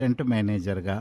Assistant మేనేజర్గా.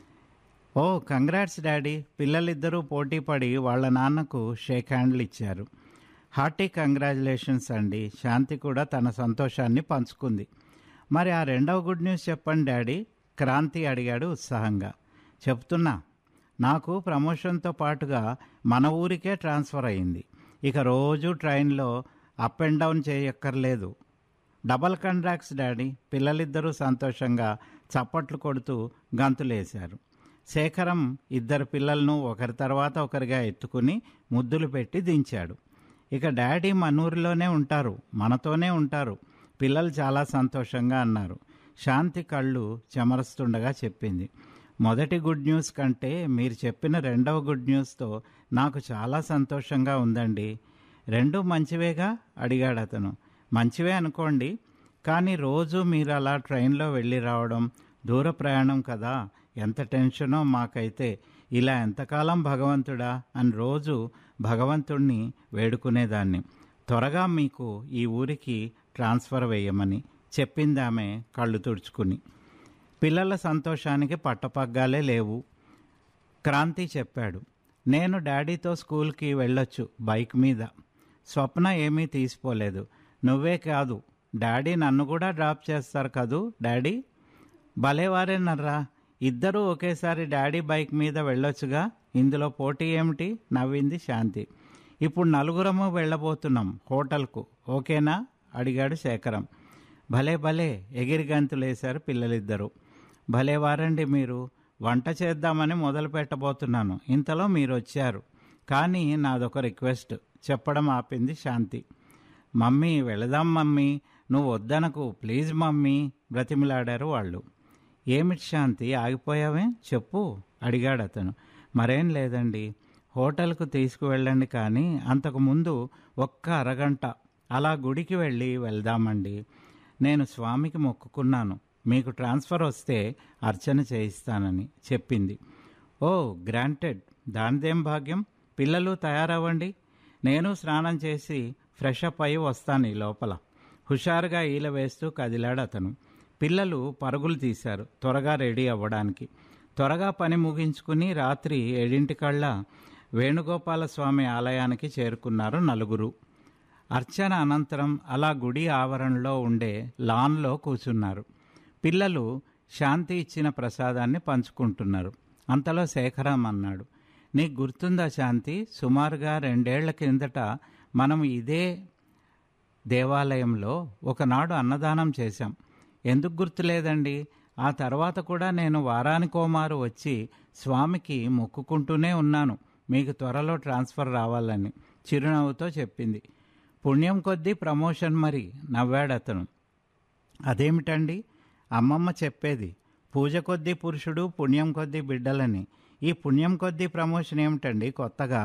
ఓ congrats daddy. పిల్లలిద్దరూ పోటీ పడి వాళ్ళ నాన్నకు షేక్ హ్యాండ్లు ఇచ్చారు. హార్టీ కంగ్రాచులేషన్స్ అండి. శాంతి కూడా తన సంతోషాన్ని పంచుకుంది. మరి ఆ రెండవ గుడ్ న్యూస్ చెప్పండి డాడీ, క్రాంతి అడిగాడు ఉత్సాహంగా. చెప్తున్నా, నాకు ప్రమోషన్తో పాటుగా మన ఊరికే ట్రాన్స్ఫర్ అయింది. ఇక రోజు ట్రైన్లో అప్ అండ్ డౌన్ చేయక్కర్లేదు. Double contracts daddy. పిల్లలిద్దరూ సంతోషంగా చప్పట్లు కొడుతూ గంతులేశారు. శేఖరం ఇద్దరు పిల్లలను ఒకరి తర్వాత ఒకరిగా ఎత్తుకుని ముద్దులు పెట్టి దించాడు. ఇక డాడీ మనూరిలోనే ఉంటారు, మనతోనే ఉంటారు. పిల్లలు చాలా సంతోషంగా అన్నారు. శాంతి కళ్ళు చెమరుస్తుండగా చెప్పింది, మొదటి గుడ్ న్యూస్ కంటే మీరు చెప్పిన రెండవ గుడ్ న్యూస్తో నాకు చాలా సంతోషంగా ఉందండి. రెండూ మంచివేగా అడిగాడు అతను. మంచివే అనుకోండి, కానీ రోజు మీరు అలా ట్రైన్లో వెళ్ళి రావడం దూర ప్రయాణం కదా, ఎంత టెన్షనో మాకైతే. ఇలా ఎంతకాలం భగవంతుడా అని రోజు భగవంతుణ్ణి వేడుకునేదాన్ని. త్వరగా మీకు ఈ ఊరికి ట్రాన్స్ఫర్ వేయమని చెప్పిందామె కళ్ళు తుడుచుకుని. పిల్లల సంతోషానికి పట్టపగ్గాలే లేవు. క్రాంతి చెప్పాడు, నేను డాడీతో స్కూల్కి వెళ్ళొచ్చు బైక్ మీద. స్వప్న ఏమీ తీసిపోలేదు. నువ్వే కాదు, డాడీ నన్ను కూడా డ్రాప్ చేస్తారు కదూ డాడీ. భలేవారేనర్రా, ఇద్దరూ ఒకేసారి డాడీ బైక్ మీద వెళ్ళొచ్చుగా, ఇందులో పోటీ ఏమిటి నవ్వింది శాంతి. ఇప్పుడు నలుగురము వెళ్ళబోతున్నాం హోటల్కు, ఓకేనా అడిగాడు శేఖరం. భలే భలే ఎగిరి గంతులేశారు పిల్లలిద్దరూ. భలేవారండి మీరు. వంట చేద్దామని మొదలు పెట్టబోతున్నాను, ఇంతలో మీరు వచ్చారు. కానీ నాదొక రిక్వెస్ట్ చెప్పడం ఆపింది శాంతి. మమ్మీ వెళదాం మమ్మీ, నువ్వు వద్దనకు ప్లీజ్ మమ్మీ బ్రతిమిలాడారు వాళ్ళు. ఏమిటి శాంతి ఆగిపోయావే, చెప్పు అడిగాడు అతను. మరేం లేదండి, హోటల్కు తీసుకువెళ్ళండి, కానీ అంతకుముందు ఒక్క అరగంట అలా గుడికి వెళ్దామండి. నేను స్వామికి మొక్కుకున్నాను మీకు ట్రాన్స్ఫర్ వస్తే అర్చన చేయిస్తానని చెప్పింది. ఓ గ్రాంటెడ్, దానిదేం భాగ్యం. పిల్లలు తయారవ్వండి, నేను స్నానం చేసి ఫ్రెష్ అప్ అయి వస్తాను ఈ లోపల. హుషారుగా ఈల వేస్తూ కదిలాడు అతను. పిల్లలు పరుగులు తీశారు త్వరగా రెడీ అవ్వడానికి. త్వరగా పని ముగించుకుని రాత్రి 7 వేణుగోపాలస్వామి ఆలయానికి చేరుకున్నారు నలుగురు. అర్చన అనంతరం అలా గుడి ఆవరణలో ఉండే లాన్లో కూర్చున్నారు. పిల్లలు శాంతి ఇచ్చిన ప్రసాదాన్ని పంచుకుంటున్నారు. అంతలో శేఖరం అన్నాడు, నీకు గుర్తుందా శాంతి, సుమారుగా 2 ఏళ్ల కిందట మనం ఇదే దేవాలయంలో ఒకనాడు అన్నదానం చేశాం. ఎందుకు గుర్తులేదండి? ఆ తర్వాత కూడా నేను వారానికోమారు వచ్చి స్వామికి మొక్కుకుంటూనే ఉన్నాను మీకు త్వరలో ట్రాన్స్ఫర్ రావాలని చిరునవ్వుతో చెప్పింది. పుణ్యం కొద్దీ ప్రమోషన్ మరి నవ్వాడతను. అదేమిటండి? అమ్మమ్మ చెప్పేది, పూజ కొద్దీ పురుషుడు పుణ్యం కొద్దీ బిడ్డలని. ఈ పుణ్యం కొద్దీ ప్రమోషన్ ఏమిటండి కొత్తగా?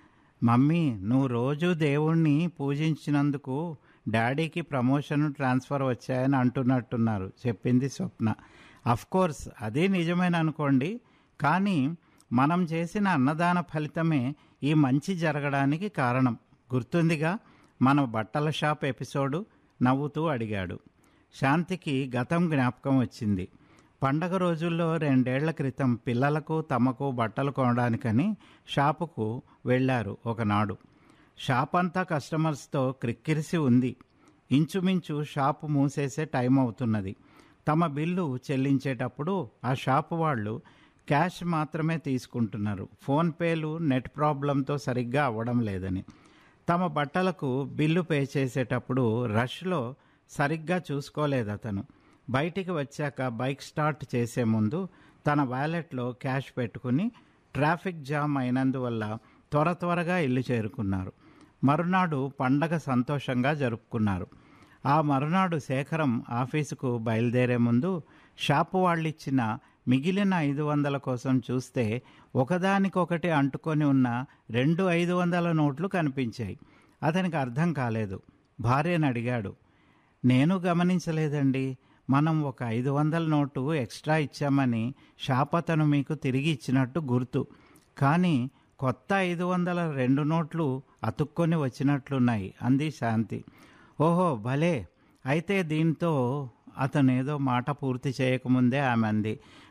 మమ్మీ, నువ్వు రోజు దేవుణ్ణి పూజించినందుకు డాడీకి ప్రమోషన్ ట్రాన్స్ఫర్ వచ్చాయని అంటున్నట్టున్నారు చెప్పింది స్వప్న. అఫ్కోర్స్ అదే నిజమేన అనుకోండి, కానీ మనం చేసిన అన్నదాన ఫలితమే ఈ మంచి జరగడానికి కారణం. గుర్తుందిగా మన బట్టల షాప్ ఎపిసోడు నవ్వుతూ అడిగాడు. శాంతికి గతం జ్ఞాపకం వచ్చింది. పండగ రోజుల్లో 2 ఏళ్ల క్రితం పిల్లలకు తమకు బట్టలు కొనడానికని షాపుకు వెళ్ళారు ఒకనాడు. షాప్ అంతా కస్టమర్స్తో క్రిక్కిరిసి ఉంది. ఇంచుమించు షాపు మూసేసే టైం అవుతున్నది. తమ బిల్లు చెల్లించేటప్పుడు ఆ షాపు వాళ్ళు క్యాష్ మాత్రమే తీసుకుంటున్నారు. ఫోన్పేలు నెట్ ప్రాబ్లంతో సరిగ్గా అవ్వడం లేదని. తమ బట్టలకు బిల్లు పే చేసేటప్పుడు రష్లో సరిగ్గా చూసుకోలేదు అతను. బయటికి వచ్చాక బైక్ స్టార్ట్ చేసే ముందు తన వ్యాలెట్లో క్యాష్ పెట్టుకుని ట్రాఫిక్ జామ్ అయినందువల్ల త్వరగా ఇల్లు చేరుకున్నారు. మరునాడు పండగ సంతోషంగా జరుపుకున్నారు. ఆ మరునాడు శేఖరం ఆఫీసుకు బయలుదేరే ముందు షాపు వాళ్ళిచ్చిన మిగిలిన 500 కోసం చూస్తే ఒకదానికొకటి అంటుకొని ఉన్న 2 500 నోట్లు కనిపించాయి. అతనికి అర్థం కాలేదు. భార్యను అడిగాడు, నేను గమనించలేదండి, మనం ఒక 500 నోటు ఎక్స్ట్రా ఇచ్చామని షాప్ అతను మీకు తిరిగి ఇచ్చినట్టు గుర్తు, కానీ కొత్త 500 2 నోట్లు అతుక్కొని వచ్చినట్లున్నాయి అంది శాంతి. ఓహో భలే, అయితే దీంతో అతను ఏదో మాట పూర్తి చేయకముందే ఆమె అంది,